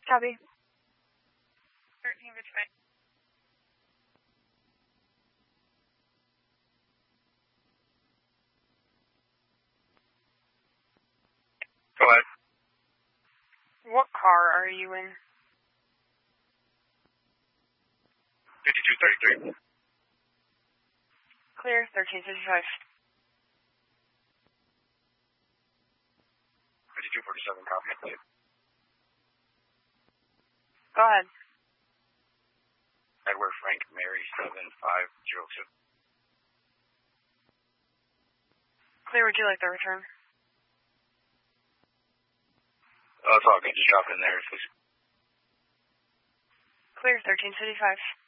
Copy. 1355. Go ahead. What car are you in? 5233. Clear, 1355. 5247, copy. Go ahead. Edward Frank Mary 7502. Clear, would you like the return? It's all good. Just drop it in there, please. Clear, 1355.